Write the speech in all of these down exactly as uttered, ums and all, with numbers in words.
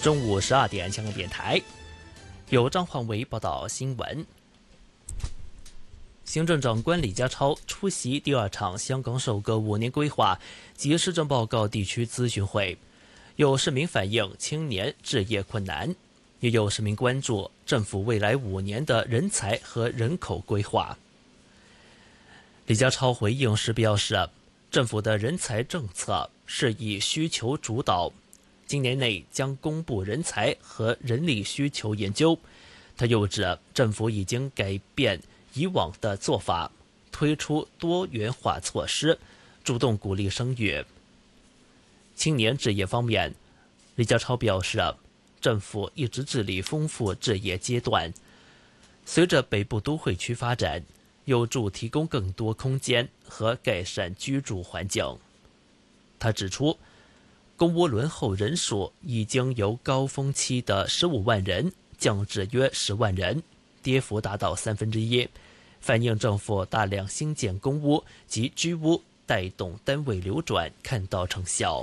中午十二点，香港电台由张焕维报道新闻。行政长官李家超出席第二场香港首个五年规划及施政报告地区咨询会，有市民反映青年置业困难，也有市民关注政府未来五年的人才和人口规划。李家超回应时表示，政府的人才政策是以需求主导，今年内将公布人才和人力需求研究。他又指，政府已经改变以往的做法，推出多元化措施，主动鼓励生育。青年置业方面，李家超表示，政府一直致力丰富置业阶段，随着北部都会区发展，有助提供更多空间和改善居住环境。他指出，公屋轮候人数已经由高峰期的十五万人降至约十万人，跌幅达到三分之一，反映政府大量新建公屋及居屋，带动单位流转看到成效。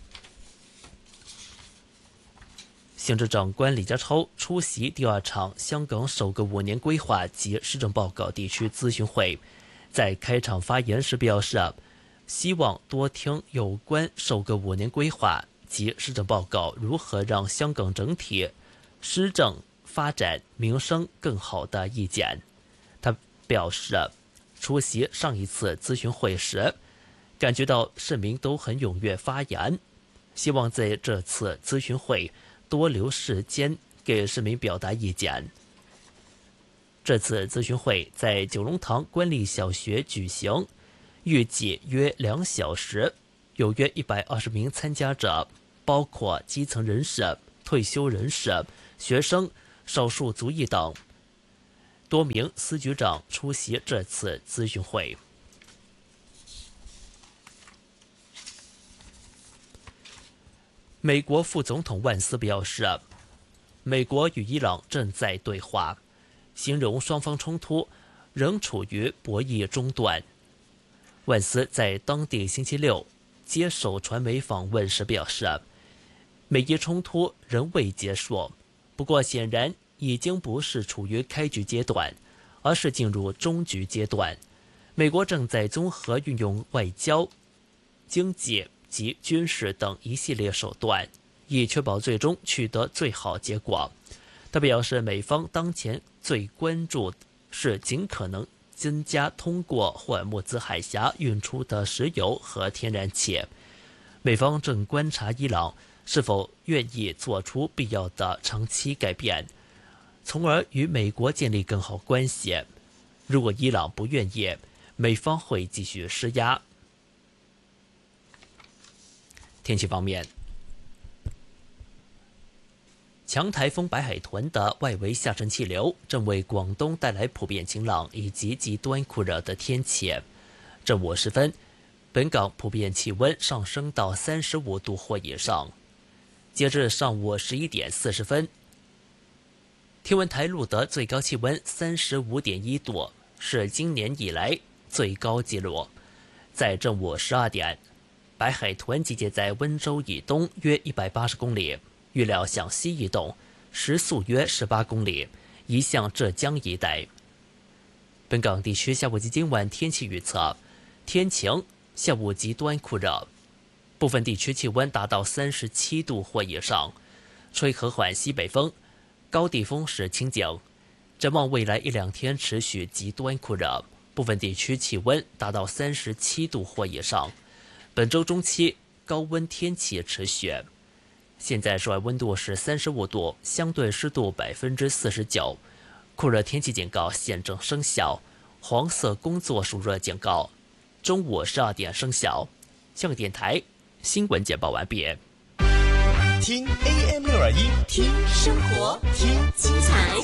行政长官李家超出席第二场香港首个五年规划及施政报告地区咨询会，在开场发言时表示，希望多听有关首个五年规划及施政报告如何让香港整体施政发展民生更好的意见。他表示，出席上一次咨询会时，感觉到市民都很踊跃发言，希望在这次咨询会多留时间给市民表达意见。这次咨询会在九龙塘官立小学举行，预计约两小时，有约一百二十名参加者，包括基层人士、退休人士、学生、少数族裔等。多名司局长出席这次咨询会。美国副总统万斯表示，美国与伊朗正在对话，形容双方冲突仍处于博弈中段。万斯在当地星期六接受传媒访问时表示，美伊冲突仍未结束，不过显然已经不是处于开局阶段，而是进入终局阶段。美国正在综合运用外交、经济及军事等一系列手段，以确保最终取得最好结果。他表示，美方当前最关注是尽可能增加通过霍尔木兹海峡运出的石油和天然气。美方正观察伊朗是否愿意做出必要的长期改变，从而与美国建立更好关系。如果伊朗不愿意，美方会继续施压。天气方面，强台风白海豚的外围下沉气流正为广东带来普遍晴朗以及极端酷热的天气。正午时分，本港普遍气温上升到三十五度或以上。截至上午十一点四十分，天文台录得最高气温三十五点一度，是今年以来最高纪录。在正午十二点，白海豚集结在温州以东约一百八十公里，预料向西移动，时速约十八公里，移向浙江一带。本港地区下午及今晚天气预测：天晴，下午极端酷热，部分地区气温达到三十七度或以上，吹和缓西北风，高地风势清劲。展望未来一两天持续极端酷热，部分地区气温达到三十七度或以上。本周中期高温天气持续。现在室外温度是三十五度，相对湿度百分之四十九，酷热天气警告现正生效，黄色工作暑热警告中午十二点生效。香港电台新闻简报完毕。 听 A M 六二一， 听生活，听精彩，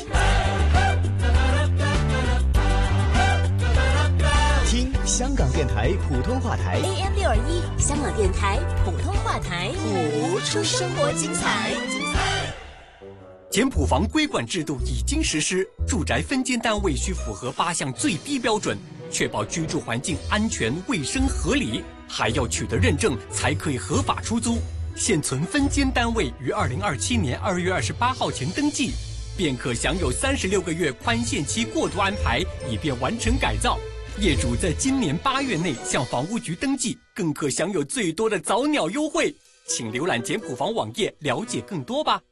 听香港电台普通话台 A M 六二一，香港电台普通话台，谱出生活精彩。 简谱房规管制度已经实施，住宅分间单位需符合八项最低标准，确保居住环境安全、卫生、合理，还要取得认证才可以合法出租。 现存分监单位于二零二七年二月二十八号前登记，便可享有三十六个月宽限期过渡安排，以便完成改造。业主在今年八月内向房屋局登记，更可享有最多的早鸟优惠。请浏览简普房网页了解更多吧。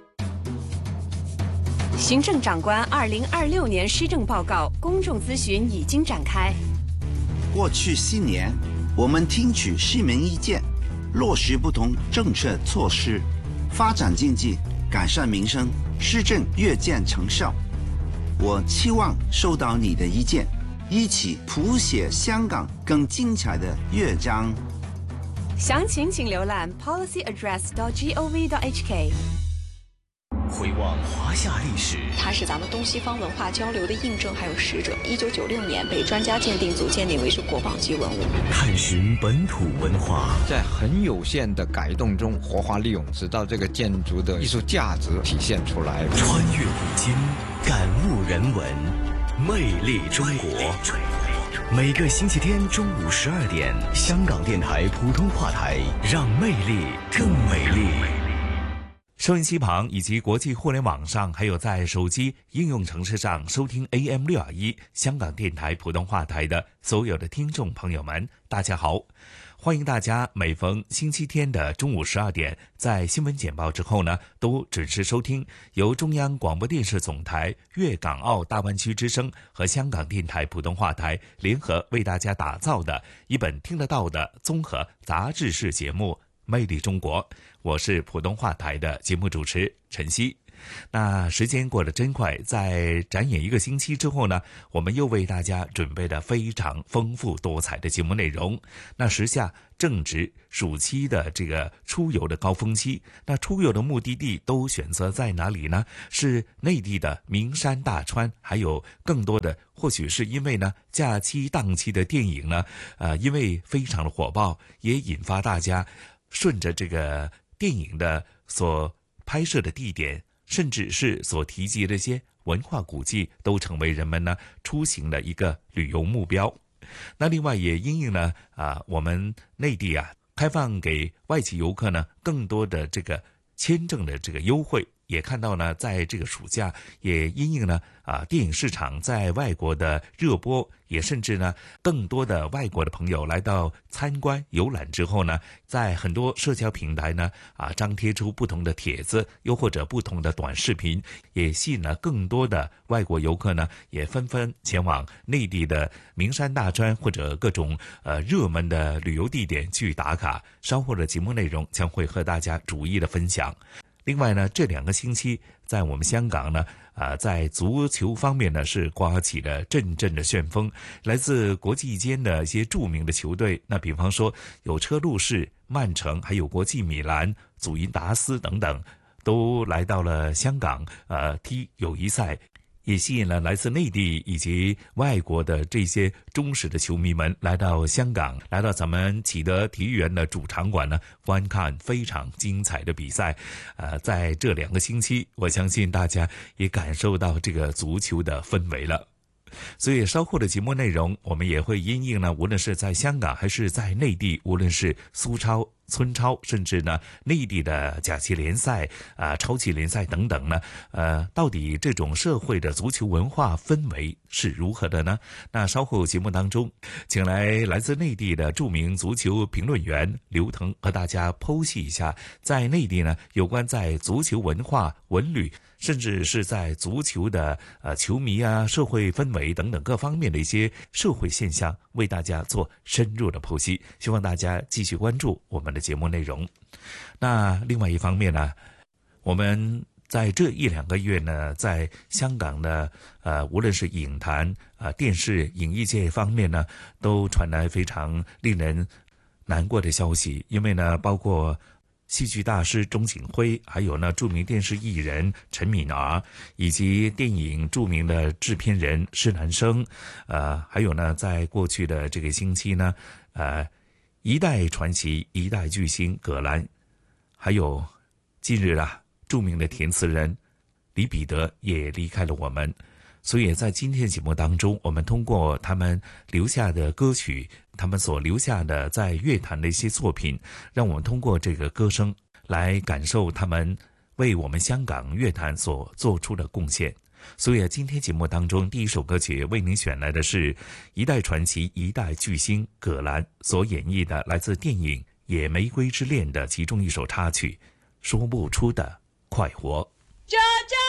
行政长官二零二六年施政报告公众咨询已经展开。 过去四年，我们听取市民意见，落实不同政策措施，发展经济，改善民生，施政越见成效。我期望收到你的意见，一起谱写香港更精彩的乐章。 详情请浏览 policy address dot gov dot h k。 回望华夏历史， 它是咱们东西方文化交流的印证还有使者。一九九六年被专家鉴定组鉴定为是国宝级文物。 探寻本土文化， 在很有限的改动中活化利用，直到这个建筑的艺术价值体现出来。 穿越古今，感悟人文，魅力中国。每个星期天中午十二点，香港电台普通话台，让魅力更美丽。 收音机旁以及国际互联网上，还有在手机应用程式上收听 A M 六二一 香港电台普通话台的所有的听众朋友们，大家好！欢迎大家每逢星期天的中午十二点，在新闻简报之后呢，都准时收听由中央广播电视总台粤港澳大湾区之声和香港电台普通话台联合为大家打造的一本听得到的综合杂志式节目《魅力中国》。我是普通话台的节目主持陈曦。那时间过得真快，在展演一个星期之后呢，我们又为大家准备了非常丰富多彩的节目内容。那时下正值暑期的这个出游的高峰期，那出游的目的地都选择在哪里呢？是内地的名山大川，还有更多的或许是因为呢假期档期的电影呢，呃，因为非常的火爆，也引发大家顺着这个电影的所拍摄的地点，甚至是所提及的一些文化古迹，都成为人们呢出行的一个旅游目标。那另外也因应呢啊，我们内地啊开放给外籍游客呢更多的这个签证的这个优惠，也看到呢在这个暑假也因应呢啊电影市场在外国的热播，也甚至呢更多的外国的朋友来到参观游览之后呢，在很多社交平台呢啊张贴出不同的帖子，又或者不同的短视频，也吸引了更多的外国游客呢也纷纷前往内地的名山大川或者各种呃热门的旅游地点去打卡。稍后的节目内容将会和大家逐一的分享。另外呢，这两个星期在我们香港呢，啊、呃，在足球方面呢是刮起了阵阵的旋风，来自国际间的一些著名的球队，那比方说有车路士、曼城，还有国际米兰、祖云达斯等等，都来到了香港，呃，踢友谊赛。也吸引了来自内地以及外国的这些忠实的球迷们来到香港，来到咱们启德体育园的主场馆呢，观看非常精彩的比赛。呃，在这两个星期，我相信大家也感受到这个足球的氛围了。所以稍后的节目内容，我们也会因应呢，无论是在香港还是在内地，无论是苏超、村超，甚至呢内地的甲级联赛啊、呃、超级联赛等等呢，呃，到底这种社会的足球文化氛围是如何的呢？那稍后节目当中，请来来自内地的著名足球评论员刘腾和大家剖析一下，在内地呢有关在足球文化、文旅，甚至是在足球的呃球迷啊、社会氛围等等各方面的一些社会现象，为大家做深入的剖析。希望大家继续关注我们的节目内容。那另外一方面呢，我们在这一两个月呢，在香港的呃，无论是影坛啊、呃、电视影艺界方面呢，都传来非常令人难过的消息，因为呢，包括戏剧大师钟景辉，还有呢著名电视艺人陈敏儿，以及电影著名的制片人施南生，呃，还有呢在过去的这个星期呢，呃，一代传奇、一代巨星葛兰，还有近日啊著名的填词人李彼得也离开了我们。 所以在今天节目当中，我们通过他们留下的歌曲，他们所留下的在乐坛的一些作品，让我们通过这个歌声来感受他们为我们香港乐坛所做出的贡献。所以今天节目当中第一首歌曲为您选来的是一代传奇一代巨星葛兰所演绎的来自电影《野玫瑰之恋》的其中一首插曲《说不出的快活》。